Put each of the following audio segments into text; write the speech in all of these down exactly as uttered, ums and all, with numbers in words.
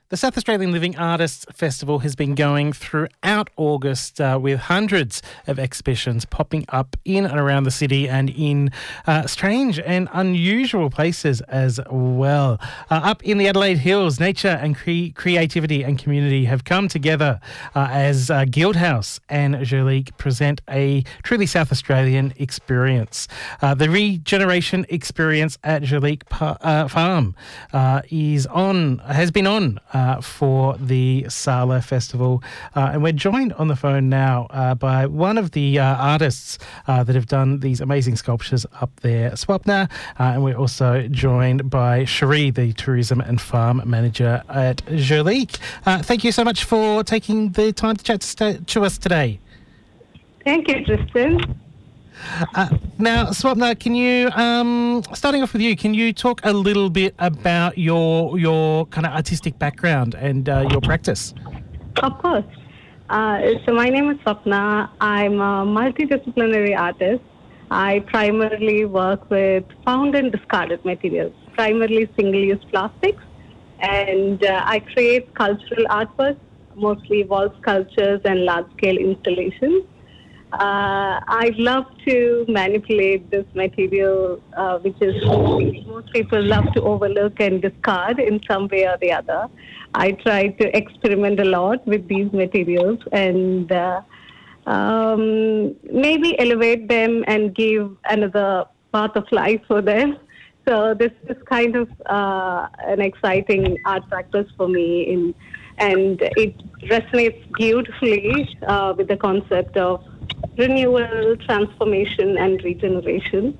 The South Australian Living Artists Festival has been going throughout August uh, with hundreds of exhibitions popping up in and around the city and in uh, strange and unusual places as well. Uh, up in the Adelaide Hills, nature and cre- creativity and community have come together uh, as uh, Guildhouse and Jolique present a truly South Australian experience. Uh, the Regeneration Experience at Jolique pa- uh, Farm uh, is on, has been on Uh, for the Sala Festival. Uh, and we're joined on the phone now uh, by one of the uh, artists uh, that have done these amazing sculptures up there, Swapna. Uh, and we're also joined by Cherie, the Tourism and Farm Manager at Jolique. Uh, thank you so much for taking the time to chat to, to us today. Thank you, Tristan. Uh, now, Swapna, can you, um, starting off with you, can you talk a little bit about your your kind of artistic background and uh, your practice? Of course. Uh, so my name is Swapna. I'm a multidisciplinary artist. I primarily work with found and discarded materials, primarily single-use plastics, and uh, I create cultural artwork, mostly wall sculptures and large-scale installations. Uh, I love to manipulate this material, uh, which is most people love to overlook and discard in some way or the other. I try to experiment a lot with these materials and uh, um, maybe elevate them and give another path of life for them. So this is kind of uh, an exciting art practice for me, in, and it resonates beautifully uh, with the concept of renewal, transformation, and regeneration.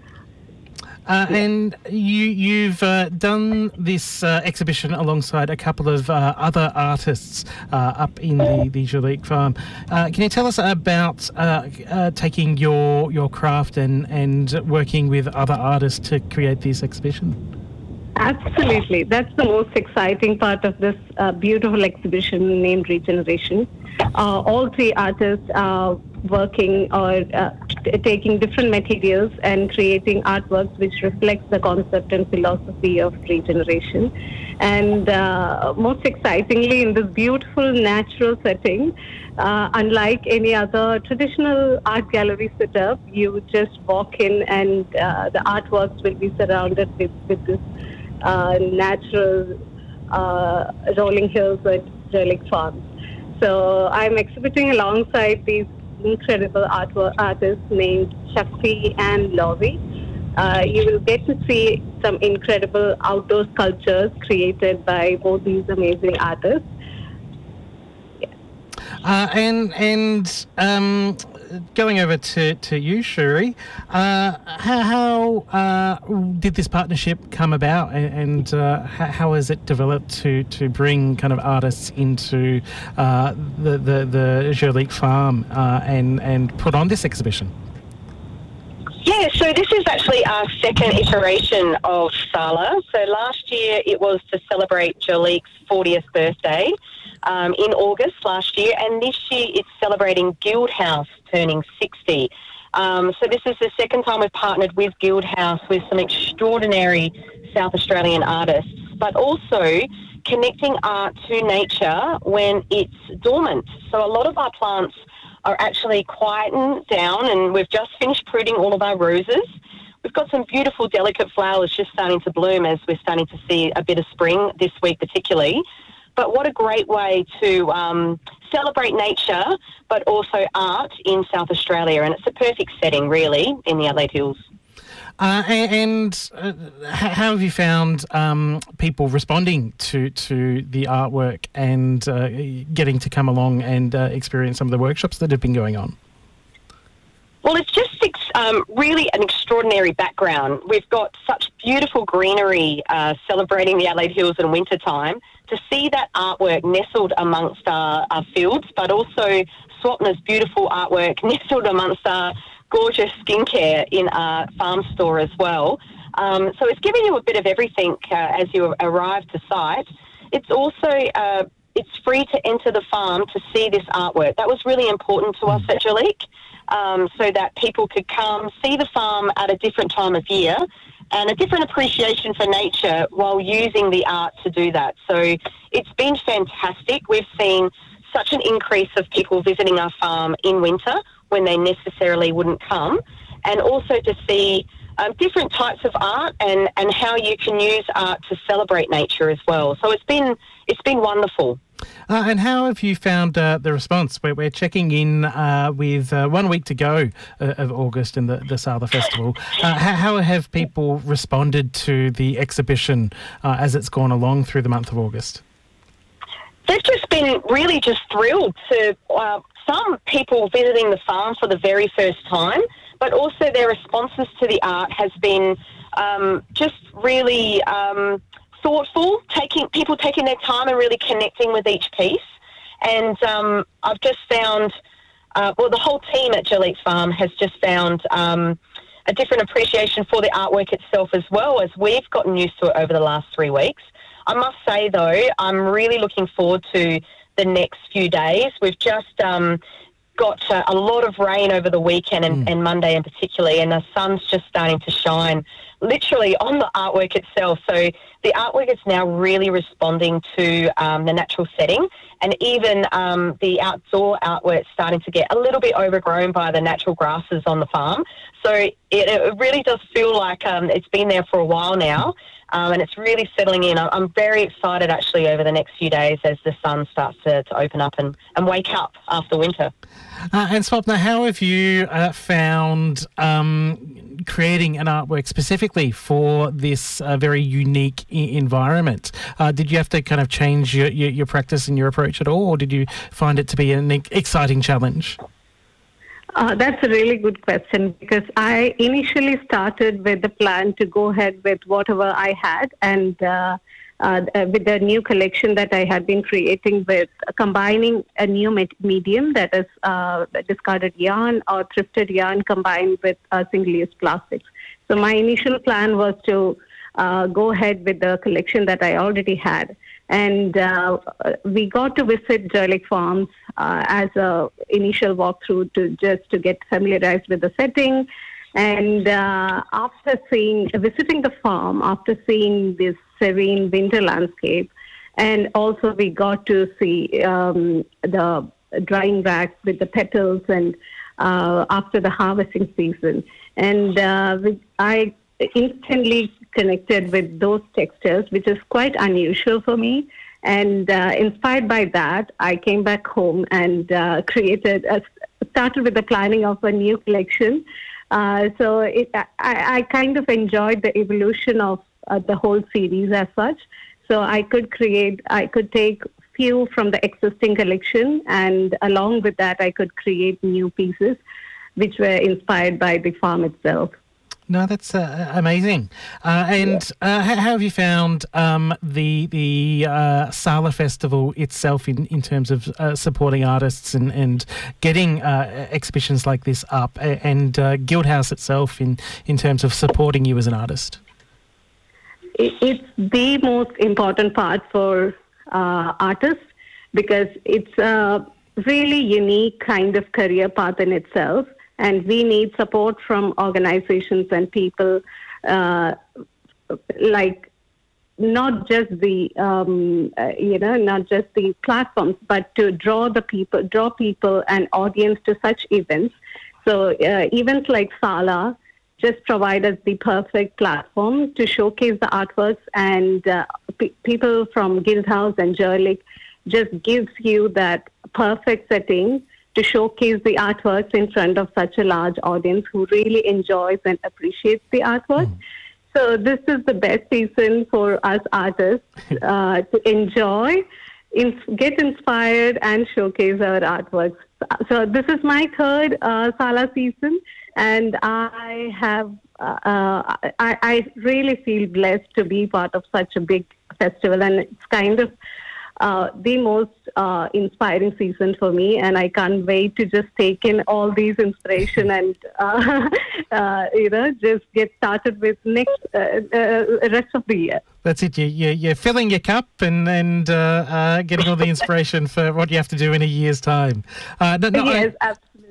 Uh, and you, you've uh, done this uh, exhibition alongside a couple of uh, other artists uh, up in the, the Jolique Farm. Uh, can you tell us about uh, uh, taking your your craft and, and working with other artists to create this exhibition? Absolutely. That's the most exciting part of this uh, beautiful exhibition named Regeneration. Uh, all three artists are working or uh, t- taking different materials and creating artworks which reflects the concept and philosophy of regeneration. And uh, most excitingly, in this beautiful natural setting, uh, unlike any other traditional art gallery setup, you just walk in and uh, the artworks will be surrounded with, with this uh, natural uh, rolling hills at Jolique Farm. So I'm exhibiting alongside these incredible artwork artists named Shakti and Laurie. Uh, you will get to see some incredible outdoor sculptures created by both these amazing artists. Yeah. Uh, and and um, going over to, to you, Cherie, uh, how, how uh, did this partnership come about, and, and uh, how, how has it developed to, to bring kind of artists into uh, the, the, the Jolique Farm uh, and, and put on this exhibition? Yeah, so this is actually our second iteration of Sala. So last year it was to celebrate Jolique's fortieth birthday um, in August last year, and this year it's celebrating Guildhouse turning sixty. Um, so this is the second time we've partnered with Guildhouse with some extraordinary South Australian artists, but also connecting art to nature when it's dormant. So a lot of our plants are actually quietened down, and we've just finished pruning all of our roses. We've got some beautiful, delicate flowers just starting to bloom as we're starting to see a bit of spring this week particularly. But what a great way to um, celebrate nature, but also art in South Australia. And it's a perfect setting, really, in the Adelaide Hills. Uh, and uh, how have you found um, people responding to, to the artwork and uh, getting to come along and uh, experience some of the workshops that have been going on? Well, it's just um, really an extraordinary background. We've got such beautiful greenery uh, celebrating the Adelaide Hills in winter time. To see that artwork nestled amongst our, our fields, but also Swapna's beautiful artwork nestled amongst our gorgeous skincare in our farm store as well. Um, so it's giving you a bit of everything uh, as you arrive to site. It's also uh, it's free to enter the farm to see this artwork. That was really important to us at Jolique, um, so that people could come see the farm at a different time of year and a different appreciation for nature while using the art to do that. So it's been fantastic. We've seen such an increase of people visiting our farm in winter when they necessarily wouldn't come, and also to see um, different types of art and, and how you can use art to celebrate nature as well. So it's been it's been wonderful. Uh, and how have you found uh, the response? We're, we're checking in uh, with uh, one week to go uh, of August in the, the Sala Festival. Uh, how, how have people responded to the exhibition uh, as it's gone along through the month of August? They've just been really just thrilled to uh, some people visiting the farm for the very first time, but also their responses to the art has been um, just really um, thoughtful, taking people taking their time and really connecting with each piece. And um, I've just found, uh, well, the whole team at Jaleek's Farm has just found um, a different appreciation for the artwork itself, as well as we've gotten used to it over the last three weeks. I must say, though, I'm really looking forward to the next few days. We've just um, got uh, a lot of rain over the weekend and, mm. and Monday in particular, and the sun's just starting to shine literally on the artwork itself. So the artwork is now really responding to um, the natural setting, and even um, the outdoor artwork starting to get a little bit overgrown by the natural grasses on the farm. So it, it really does feel like um, it's been there for a while now. Um, and it's really settling in. I'm very excited, actually, over the next few days as the sun starts to, to open up and, and wake up after winter. Uh, and Swapna, how have you uh, found um, creating an artwork specifically for this uh, very unique I- environment? Uh, did you have to kind of change your, your, your practice and your approach at all, or did you find it to be an e- exciting challenge? Uh, that's a really good question, because I initially started with the plan to go ahead with whatever I had, and uh, uh, with the new collection that I had been creating, with combining a new med- medium, that is uh, discarded yarn or thrifted yarn combined with uh, single-use plastics. So my initial plan was to uh, go ahead with the collection that I already had. And uh, we got to visit Jaleek Farms uh, as a initial walkthrough to just to get familiarized with the setting. And uh, after seeing, visiting the farm, after seeing this serene winter landscape, and also we got to see um, the drying racks with the petals, and uh, after the harvesting season, and uh, we, I instantly connected with those textures, which is quite unusual for me. And uh, inspired by that, I came back home and uh, created, a, started with the planning of a new collection. Uh, so it, I, I kind of enjoyed the evolution of uh, the whole series as such. So I could create, I could take few from the existing collection, and along with that, I could create new pieces, which were inspired by the farm itself. No, that's uh, amazing. Uh, and uh, how have you found um, the the uh, Sala Festival itself in, in terms of uh, supporting artists and, and getting uh, exhibitions like this up, and uh, Guildhouse itself in, in terms of supporting you as an artist? It's the most important part for uh, artists, because it's a really unique kind of career path in itself. And we need support from organizations and people, uh, like not just the, um, uh, you know, not just the platforms, but to draw the people, draw people and audience to such events. So uh, events like Sala just provide us the perfect platform to showcase the artworks, and uh, p- people from Guildhouse and Jaleek just gives you that perfect setting to showcase the artworks in front of such a large audience who really enjoys and appreciates the artwork. Mm. So this is the best season for us artists uh, to enjoy, in, get inspired, and showcase our artworks. So this is my third uh, Sala season, and I have uh, I, I really feel blessed to be part of such a big festival, and it's kind of Uh, the most uh, inspiring season for me, and I can't wait to just take in all these inspiration and uh, uh, you know just get started with next uh, uh, rest of the year. That's it. You, you, you're filling your cup and and uh, uh, getting all the inspiration for what you have to do in a year's time. Uh, no, no, yes, I, absolutely.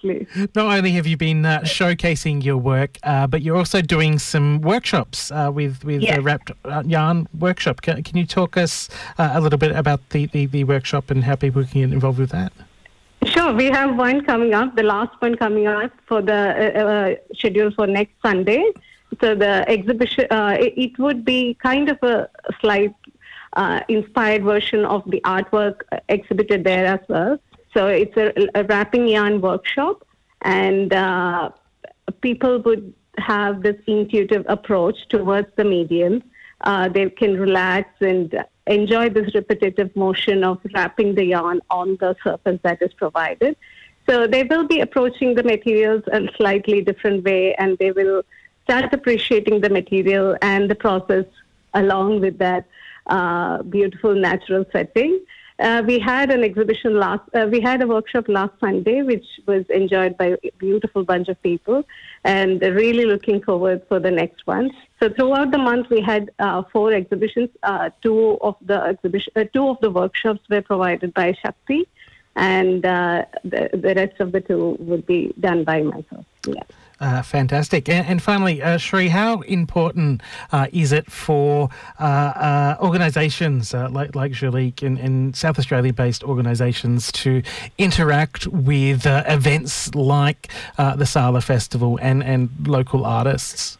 absolutely. Not only have you been uh, showcasing your work, uh, but you're also doing some workshops uh, with with Yes. the Wrapped uh, Yarn workshop. Can, can you talk us uh, a little bit about the, the, the workshop and how people can get involved with that? Sure, we have one coming up, the last one coming up for the uh, uh, schedule for next Sunday. So the exhibition, uh, it, it would be kind of a slight uh, inspired version of the artwork exhibited there as well. So it's a, a wrapping yarn workshop, and uh, people would have this intuitive approach towards the medium. Uh, they can relax and enjoy this repetitive motion of wrapping the yarn on the surface that is provided. So they will be approaching the materials a slightly different way, and they will start appreciating the material and the process along with that uh, beautiful natural setting. Uh, we had an exhibition last, uh, we had a workshop last Sunday, which was enjoyed by a beautiful bunch of people, and really looking forward for the next one. So throughout the month, we had uh, four exhibitions. Uh, two of the exhibition, uh, two of the workshops were provided by Shakti, and uh, the, the rest of the two would be done by myself. Yeah. Uh, fantastic. And, and finally, uh, Shri, how important uh, is it for uh, uh, organisations uh, like, like Jalique and, and South Australia-based organisations to interact with uh, events like uh, the Sala Festival and, and local artists?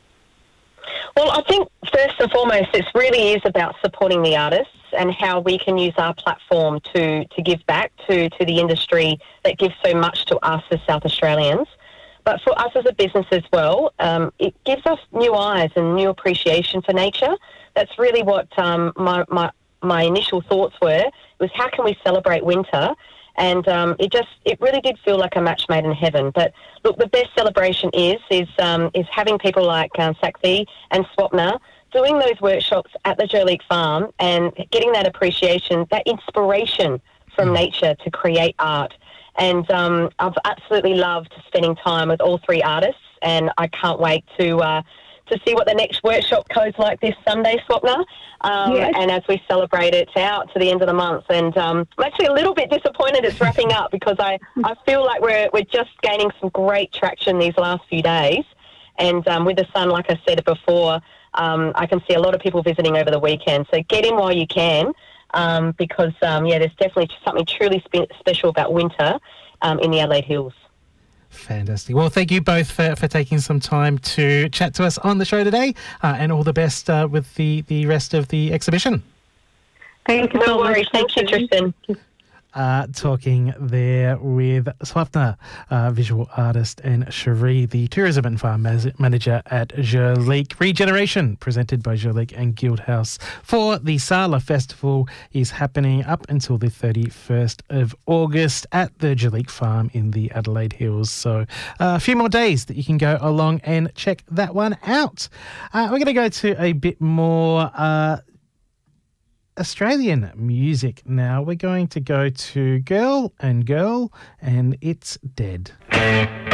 Well, I think first and foremost, it really is about supporting the artists and how we can use our platform to, to give back to, to the industry that gives so much to us as South Australians. But for us as a business as well, um, it gives us new eyes and new appreciation for nature. That's really what um, my, my my initial thoughts were, was how can we celebrate winter? And um, it just, it really did feel like a match made in heaven. But look, the best celebration is is um, is having people like um, Sakthi and Swapna doing those workshops at the Jalique farm and getting that appreciation, that inspiration from nature to create art. And um, I've absolutely loved spending time with all three artists, and I can't wait to uh, to see what the next workshop goes like this Sunday, Swapna. Um, Yes. And as we celebrate it out to the end of the month, and um, I'm actually a little bit disappointed it's wrapping up because I, I feel like we're we're just gaining some great traction these last few days. And um, with the sun, like I said before, um, I can see a lot of people visiting over the weekend. So get in while you can. Um, because, um, yeah, there's definitely something truly spe- special about winter um, in the Adelaide Hills. Fantastic. Well, thank you both for, for taking some time to chat to us on the show today, uh, and all the best uh, with the, the rest of the exhibition. Thank you No so worries. much. Thank you, Tristan. Uh, talking there with Swapna, uh, visual artist, and Cherie, the tourism and farm mas- manager at Jalique. Regeneration, presented by Jalique and Guildhouse for the Sala Festival, is happening up until the thirty-first of August at the Jalique farm in the Adelaide Hills. So uh, a few more days that you can go along and check that one out. Uh, we're going to go to a bit more Uh, Australian music now. We're going to go to Girl and Girl, and It's Dead.